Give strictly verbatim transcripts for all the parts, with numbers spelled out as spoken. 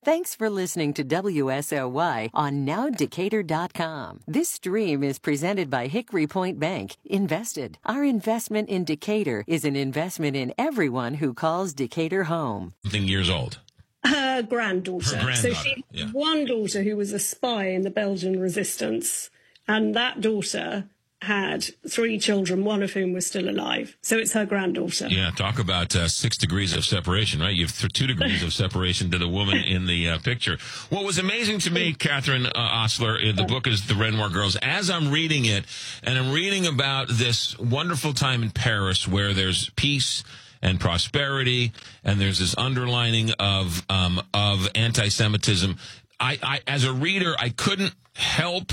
Thanks for listening to W S O Y on now decatur dot com. This stream is presented by Hickory Point Bank. Invested. Our investment in Decatur is an investment in everyone who calls Decatur home. Something years old. Her granddaughter. Her granddaughter. So she yeah. had one daughter who was a spy in the Belgian resistance, and that daughter had three children, one of whom was still alive. So it's her granddaughter. Yeah, talk about uh, six degrees of separation, right? You have th- two degrees of separation to the woman in the uh, picture. What was amazing to me, Catherine uh, Ostler, in the book is The Renoir Girls. As I'm reading it, and I'm reading about this wonderful time in Paris where there's peace and prosperity, and there's this underlining of um, of anti-Semitism. I, I, as a reader, I couldn't help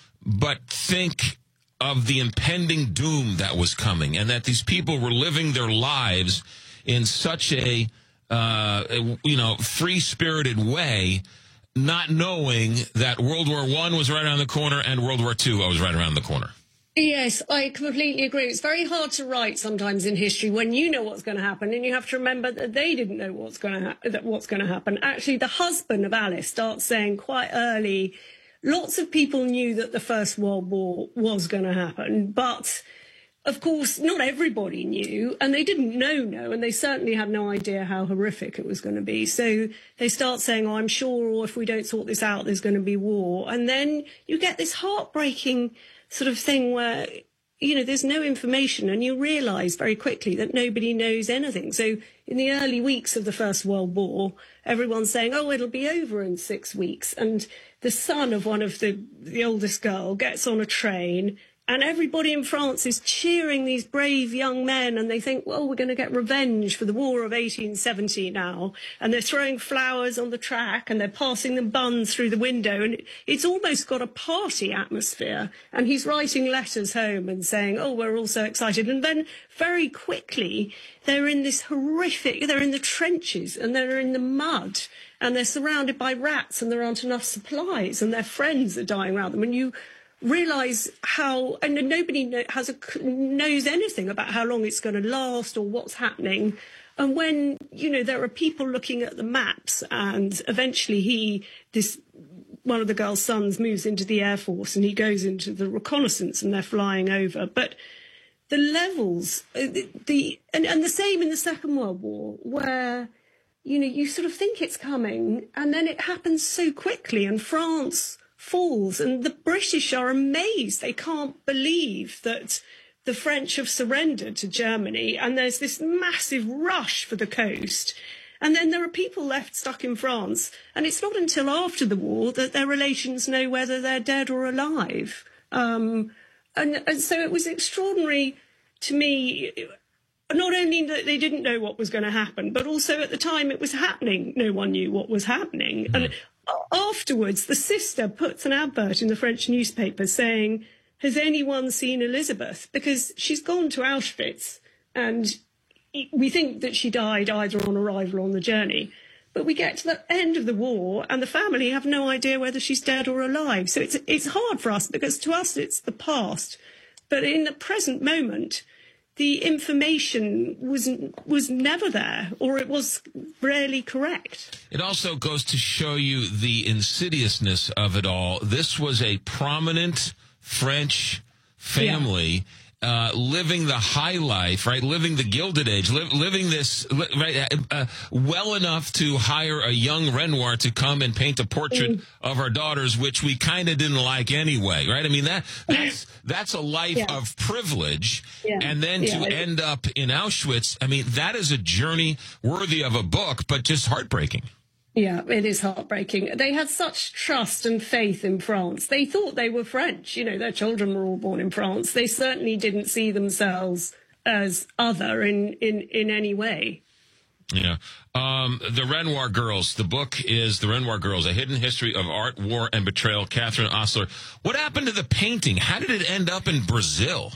but think of the impending doom that was coming, and that these people were living their lives in such a, uh, you know, free-spirited way, not knowing that World War One was right around the corner and World War Two was right around the corner. Yes, I completely agree. It's very hard to write sometimes in history when you know what's going to happen, and you have to remember that they didn't know what's going to ha- that what's going to happen. Actually, the husband of Alice starts saying quite early, lots of people knew that the First World War was going to happen, but of course, not everybody knew, and they didn't know, no, and they certainly had no idea how horrific it was going to be. So they start saying, oh, I'm sure, or if we don't sort this out, there's going to be war. And then you get this heartbreaking sort of thing where, you know, there's no information, and you realise very quickly that nobody knows anything. So in the early weeks of the First World War, everyone's saying, oh, it'll be over in six weeks. And the son of one of the, the oldest girl gets on a train, and everybody in France is cheering these brave young men, and they think, well, we're going to get revenge for the War of eighteen seventy now. And they're throwing flowers on the track, and they're passing them buns through the window. And it's almost got a party atmosphere. And he's writing letters home and saying, oh, we're all so excited. And then very quickly, they're in this horrific, they're in the trenches, and they're in the mud, and they're surrounded by rats, and there aren't enough supplies, and their friends are dying around them. And you realise how, and nobody know, has a, knows anything about how long it's going to last or what's happening. And when, you know, there are people looking at the maps, and eventually he, this, one of the girl's sons moves into the Air Force, and he goes into the reconnaissance, and they're flying over. But the levels, the, the and, and the same in the Second World War, where, you know, you sort of think it's coming, and then it happens so quickly, and France falls, and the British are amazed. They can't believe that the French have surrendered to Germany, and there's this massive rush for the coast. And then there are people left stuck in France, and it's not until after the war that their relations know whether they're dead or alive. Um, and, and so it was extraordinary to me, not only that they didn't know what was going to happen, but also at the time it was happening, no one knew what was happening. Mm. And afterwards, the sister puts an advert in the French newspaper saying, has anyone seen Elizabeth? Because she's gone to Auschwitz, and we think that she died either on arrival or on the journey. But we get to the end of the war, and the family have no idea whether she's dead or alive. So it's it's hard for us, because to us it's the past. But in the present moment, the information was was never there, or it was rarely correct. It also goes to show you the insidiousness of it all. This was a prominent French family, yeah. uh, living the high life, right? Living the Gilded Age, li- living this, li- right? Uh, well enough to hire a young Renoir to come and paint a portrait mm. of our daughters, which we kind of didn't like anyway, right? I mean, that that's that's a life yeah. of privilege, yeah. and then yeah. to end up in Auschwitz. I mean, that is a journey worthy of a book, but just heartbreaking. Yeah, it is heartbreaking. They had such trust and faith in France. They thought they were French. You know, their children were all born in France. They certainly didn't see themselves as other in, in, in any way. Yeah. Um, the Renoir Girls. The book is The Renoir Girls, A Hidden History of Art, War, and Betrayal. Catherine Ostler. What happened to the painting? How did it end up in Brazil?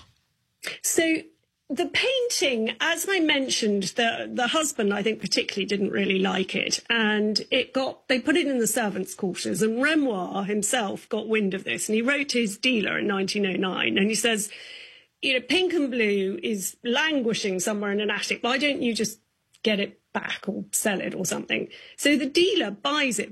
So the painting, as I mentioned, the the husband, I think, particularly didn't really like it. And it got, they put it in the servants' quarters. And Renoir himself got wind of this. And he wrote to his dealer in nineteen oh nine. And he says, you know, Pink and Blue is languishing somewhere in an attic. Why don't you just get it back or sell it or something? So the dealer buys it